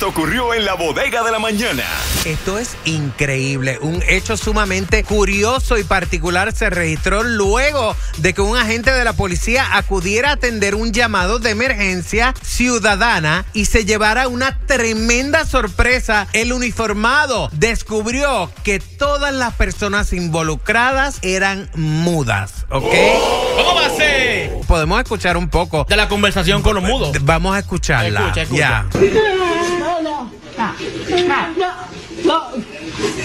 Esto ocurrió en la bodega de la mañana. Esto es increíble. Un hecho sumamente curioso y particular se registró luego de que un agente de la policía acudiera a atender un llamado de emergencia ciudadana y se llevara una tremenda sorpresa. El uniformado descubrió que todas las personas involucradas eran mudas, ¿ok? ¿Cómo va a ser? Podemos escuchar un poco De la conversación con los mudos. Vamos a escucharla. Escucha. Ya. No.